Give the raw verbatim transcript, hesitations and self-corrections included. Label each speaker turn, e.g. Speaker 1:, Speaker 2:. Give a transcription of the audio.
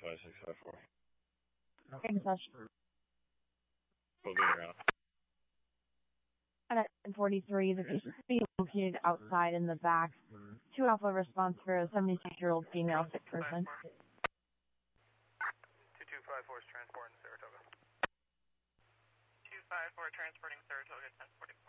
Speaker 1: five six five four.
Speaker 2: Okay, Sash.
Speaker 1: We'll be around.
Speaker 2: At forty-three, the patient is being located outside in the back. Two alpha response for a seventy-six-year-old female sick person.
Speaker 3: two two five four is transporting Saratoga.
Speaker 4: two five four transporting Saratoga, ten forty.